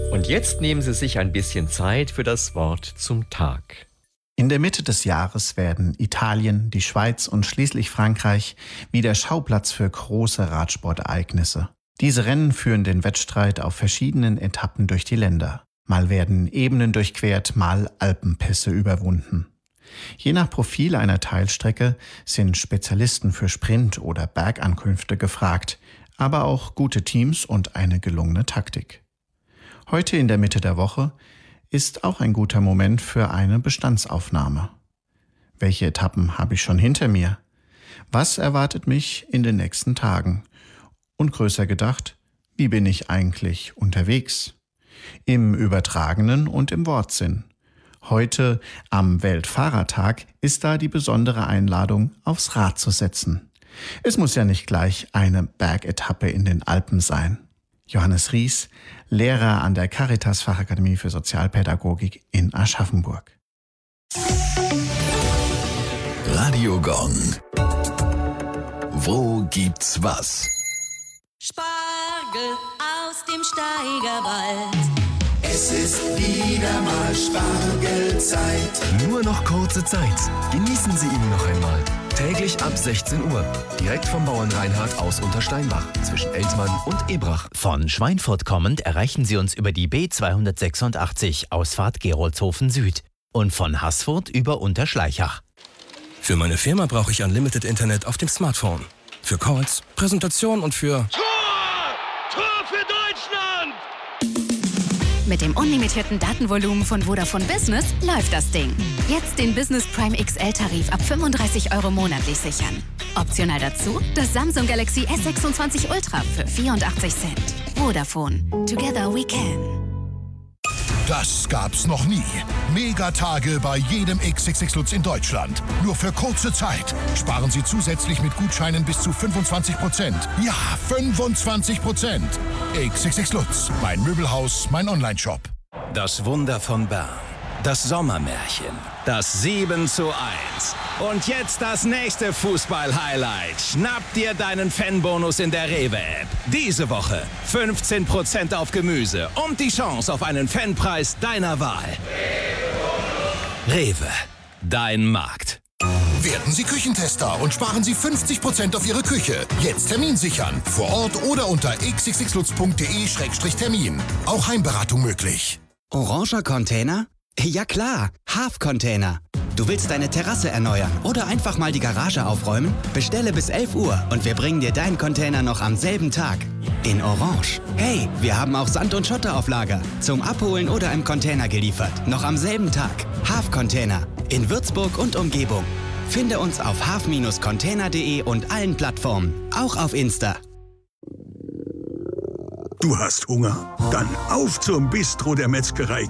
Und jetzt nehmen Sie sich ein bisschen Zeit für das Wort zum Tag. In der Mitte des Jahres werden Italien, die Schweiz und schließlich Frankreich wieder Schauplatz für große Radsportereignisse. Diese Rennen führen den Wettstreit auf verschiedenen Etappen durch die Länder. Mal werden Ebenen durchquert, mal Alpenpässe überwunden. Je nach Profil einer Teilstrecke sind Spezialisten für Sprint- oder Bergankünfte gefragt, aber auch gute Teams und eine gelungene Taktik. Heute in der Mitte der Woche ist auch ein guter Moment für eine Bestandsaufnahme. Welche Etappen habe ich schon hinter mir? Was erwartet mich in den nächsten Tagen? Und größer gedacht, wie bin ich eigentlich unterwegs? Im übertragenen und im Wortsinn. Heute, am Weltfahrertag, ist da die besondere Einladung, aufs Rad zu setzen. Es muss ja nicht gleich eine Bergetappe in den Alpen sein. Johannes Ries, Lehrer an der Caritas Fachakademie für Sozialpädagogik in Aschaffenburg. Radio Gong. Wo gibt's was? Spargel aus dem Steigerwald. Es ist wieder mal Spargelzeit. Nur noch kurze Zeit. Genießen Sie ihn noch einmal. Täglich ab 16 Uhr. Direkt vom Bauern Reinhard aus Untersteinbach zwischen Eltmann und Ebrach. Von Schweinfurt kommend erreichen Sie uns über die B286 Ausfahrt Geroldshofen Süd und von Haßfurt über Unterschleichach. Für meine Firma brauche ich Unlimited Internet auf dem Smartphone. Für Calls, Präsentation und für... Tor für Deutschland! Mit dem unlimitierten Datenvolumen von Vodafone Business läuft das Ding. Jetzt den Business Prime XL-Tarif ab 35 € monatlich sichern. Optional dazu das Samsung Galaxy S26 Ultra für 84 Cent. Vodafone. Together we can. Das gab's noch nie. Megatage bei jedem XXX Lutz in Deutschland. Nur für kurze Zeit. Sparen Sie zusätzlich mit Gutscheinen bis zu 25%. Ja, 25%. XXX Lutz. Mein Möbelhaus, mein Onlineshop. Das Wunder von Bern. Das Sommermärchen. Das 7:1. Und jetzt das nächste Fußball-Highlight. Schnapp dir deinen Fanbonus in der Rewe-App. Diese Woche 15% auf Gemüse und die Chance auf einen Fanpreis deiner Wahl. Rewe. Dein Markt. Werden Sie Küchentester und sparen Sie 50% auf Ihre Küche. Jetzt Termin sichern. Vor Ort oder unter xxxlutz.de/termin. Auch Heimberatung möglich. Oranger Container? Ja klar, Half-Container. Du willst deine Terrasse erneuern oder einfach mal die Garage aufräumen? Bestelle bis 11 Uhr und wir bringen dir deinen Container noch am selben Tag. In Orange. Hey, wir haben auch Sand und Schotter auf Lager. Zum Abholen oder im Container geliefert. Noch am selben Tag. Half-Container. In Würzburg und Umgebung. Finde uns auf half-container.de und allen Plattformen. Auch auf Insta. Du hast Hunger? Dann auf zum Bistro der Metzgerei